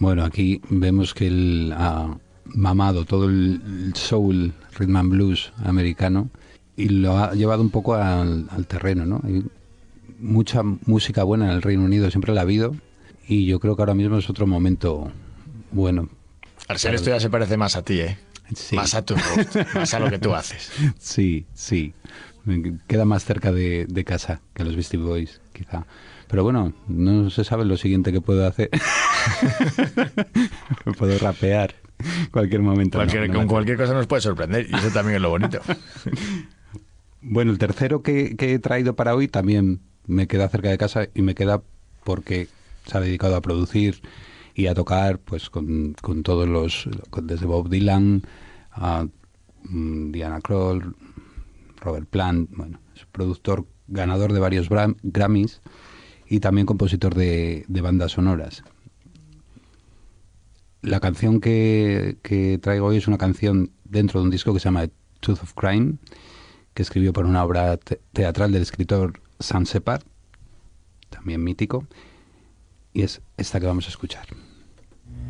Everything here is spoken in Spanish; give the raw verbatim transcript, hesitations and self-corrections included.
Bueno, aquí vemos que él ha mamado todo el soul, rhythm and blues americano y lo ha llevado un poco al, al terreno, ¿no? Hay mucha música buena en el Reino Unido, siempre la ha habido, y yo creo que ahora mismo es otro momento bueno. Al ser esto ya se parece más a ti, ¿eh? Sí. Más a tu gusto, más a lo que tú haces. Sí, sí. Me queda más cerca de, de casa que los Beastie Boys, quizá. Pero bueno, no se sabe lo siguiente que puedo hacer. Puedo rapear cualquier momento. Cualquier, no, no con cualquier cosa nos puede sorprender y eso también es lo bonito. Bueno, el tercero que, que he traído para hoy también me queda cerca de casa y me queda porque se ha dedicado a producir y a tocar pues con, con todos los, con, desde Bob Dylan a um, Diana Krall, Robert Plant. Bueno, es productor ganador de varios Bram, Grammys y también compositor de, de bandas sonoras. La canción que, que traigo hoy es una canción dentro de un disco que se llama Tooth of Crime, que escribió por una obra te teatral del escritor Sam Shepard, también mítico, y es esta que vamos a escuchar.